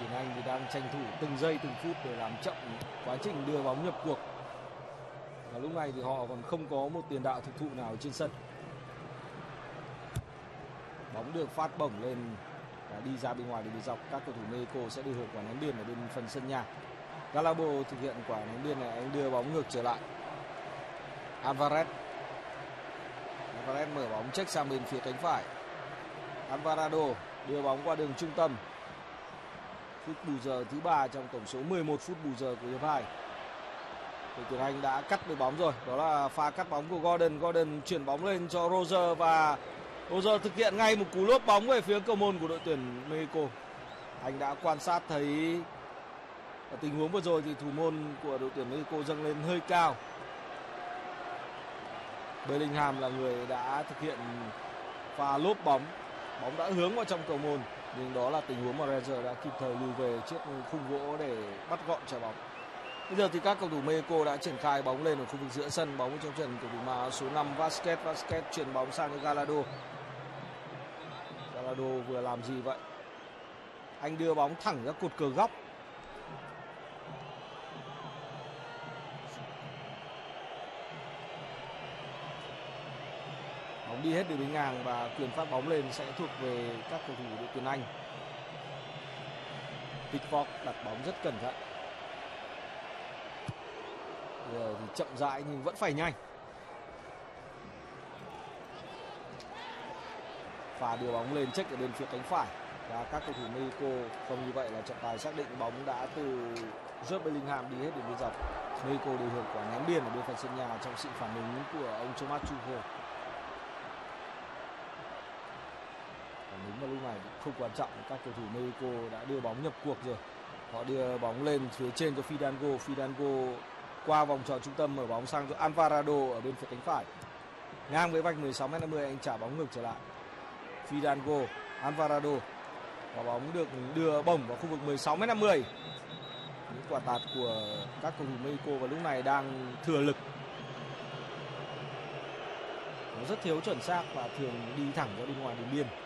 tuyển Anh thì đang tranh thủ từng giây từng phút để làm chậm quá trình đưa bóng nhập cuộc. Và lúc này thì họ còn không có một tiền đạo thực thụ nào trên sân. Bóng được phát bổng lên và đi ra bên ngoài để bị dọc. Các cầu thủ Mexico sẽ đưa hưởng quả ném biên ở bên phần sân nhà. Gallardo thực hiện quả ném biên này, anh đưa bóng ngược trở lại. Alvarez mở bóng check sang bên phía cánh phải. Alvarado đưa bóng qua đường trung tâm. Phút bù giờ thứ 3 trong tổng số 11 phút bù giờ của hiệp 2. Đội tuyển Anh đã cắt được bóng rồi. Đó là pha cắt bóng của Gordon. Gordon chuyển bóng lên cho Roger và Roger thực hiện ngay một cú lốp bóng về phía cầu môn của đội tuyển Mexico. Anh đã quan sát thấy ở tình huống vừa rồi thì thủ môn của đội tuyển Mexico dâng lên hơi cao. Bellingham là người đã thực hiện pha lốp bóng. Bóng đã hướng vào trong cầu môn, nhưng đó là tình huống mà Roger đã kịp thời lùi về trước khung gỗ để bắt gọn trái bóng. Bây giờ thì các cầu thủ Mexico đã triển khai bóng lên ở khu vực giữa sân. Bóng trong trận cầu thủ mà số 5 Vazquez chuyển bóng sang cho Gallardo. Gallardo vừa làm gì vậy? Anh đưa bóng thẳng ra cột cờ góc. Bóng đi hết đường biên ngang và quyền phát bóng lên sẽ thuộc về các cầu thủ đội tuyển Anh. Pickford đặt bóng rất cẩn thận. Giờ thì chậm rãi nhưng vẫn phải nhanh. Pha đưa bóng lên check ở bên phía cánh phải và các cầu thủ Mexico không, như vậy là trọng tài xác định bóng đã từ Jude Bellingham đi hết đường biên dọc. Mexico được hưởng quả ném biên ở bên phần sân nhà trong sự phản ứng của ông Thomas Tuchel. Phản ứng vào lúc này không quan trọng, các cầu thủ Mexico đã đưa bóng nhập cuộc rồi. Họ đưa bóng lên phía trên cho Fidalgo. Fidalgo qua vòng tròn trung tâm mở bóng sang cho Alvarado ở bên phía cánh phải. Ngang với vạch 16m50, anh trả bóng ngược trở lại. Fidalgo, Alvarado. Quả bóng được đưa bổng vào khu vực 16m50. Những quả tạt của các cầu thủ Mexico vào lúc này đang thừa lực. Nó rất thiếu chuẩn xác và thường đi thẳng ra bên ngoài đường biên.